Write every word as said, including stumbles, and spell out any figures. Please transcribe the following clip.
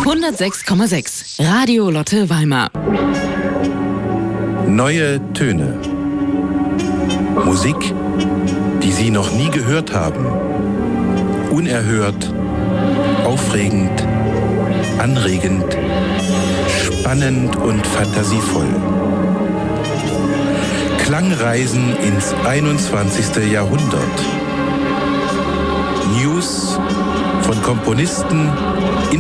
hundertsechs Komma sechs Radio Lotte Weimar. Neue Töne. Musik, die Sie noch nie gehört haben. Unerhört, aufregend, anregend, spannend und fantasievoll. Klangreisen ins einundzwanzigste. Jahrhundert. News von Komponisten,